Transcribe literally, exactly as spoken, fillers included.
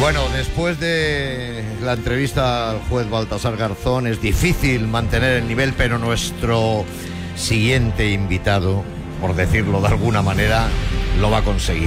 Bueno, después de la entrevista al juez Baltasar Garzón es difícil mantener el nivel, pero nuestro siguiente invitado, por decirlo de alguna manera, lo va a conseguir.